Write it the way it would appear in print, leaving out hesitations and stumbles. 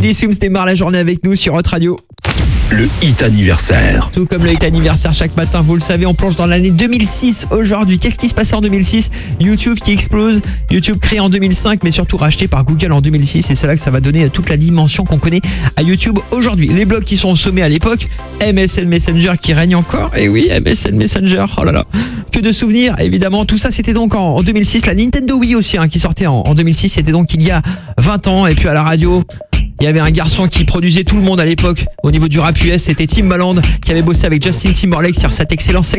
Teddy Swims démarre la journée avec nous sur Hot Radio. Le hit anniversaire. Tout comme le hit anniversaire chaque matin, vous le savez, on plonge dans l'année 2006 aujourd'hui. Qu'est-ce qui se passait en 2006 ? YouTube qui explose, YouTube créé en 2005 mais surtout racheté par Google en 2006 et c'est là que ça va donner toute la dimension qu'on connaît à YouTube aujourd'hui. Les blogs qui sont au sommet à l'époque, MSN Messenger qui règne encore, et oui, MSN Messenger, oh là là, que de souvenirs évidemment. Tout ça c'était donc en 2006, la Nintendo Wii aussi qui sortait en 2006, c'était donc il y a 20 ans. Et puis à la radio, il y avait un garçon qui produisait tout le monde à l'époque au niveau du rap US, c'était Timbaland qui avait bossé avec Justin Timberlake sur cette excellente